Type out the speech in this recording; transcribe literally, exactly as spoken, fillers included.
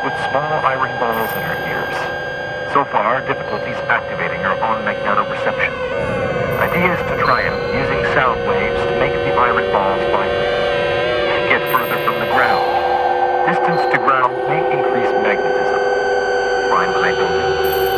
with small iron balls in her ears. So far, difficulties activating her on magnetoperception. Idea is to try him using sound waves to make the iron balls vibrate. Get further from the ground. Distance to ground may increase magnetism. Find what I don't know.